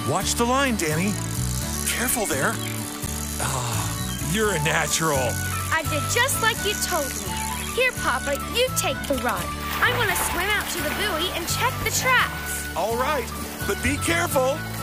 Watch the line, Danny. Careful there. You're a natural. I did just like you told me. Here, Papa, you take the rod. I'm going to swim out to the buoy and check the traps. All right, but be careful.